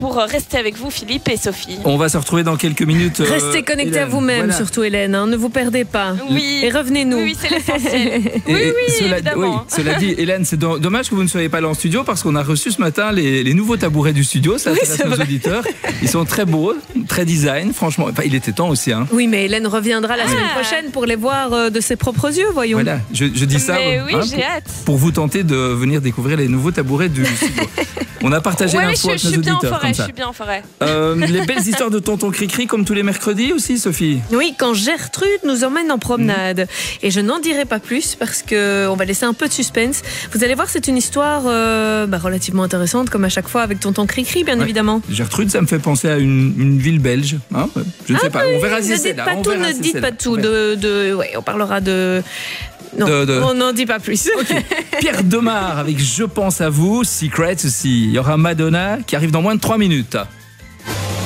pour rester avec vous, Philippe et Sophie. On va se retrouver dans quelques minutes. Restez connectés à vous-même, voilà. Surtout Hélène, hein, ne vous perdez pas. Oui. Et revenez-nous. Oui, c'est l'essentiel. Évidemment. Cela dit, Hélène, c'est dommage que vous ne soyez pas là en studio parce qu'on a reçu ce matin les nouveaux tabourets du studio. Ça intéresse nos auditeurs. Ils sont très beaux, très design, franchement. Enfin, il était temps aussi. Hein. Oui, mais Hélène reviendra la semaine prochaine pour les voir de ses propres yeux, voyons. Voilà, je dis ça j'ai hâte. pour vous tenter de venir découvrir les nouveaux tabourets du studio. On a partagé l'info avec nos auditeurs comme ça. Je suis bien en forêt. Les belles histoires de tonton Cricri comme tous les mercredis aussi, Sophie. Oui, quand Gertrude nous emmène en promenade. Et je n'en dirai pas plus parce qu'on va laisser un peu de suspense. Vous allez voir, c'est une histoire relativement intéressante, comme à chaque fois avec tonton Cricri, bien évidemment. Gertrude, ça me fait penser à une ville belge. Hein, je ne sais pas, on verra si c'est là. Ne dites pas tout. On parlera de... Non, on n'en dit pas plus. Okay. Pierre Demar avec Je pense à vous, Secret aussi. Il y aura Madonna qui arrive dans moins de 3 minutes.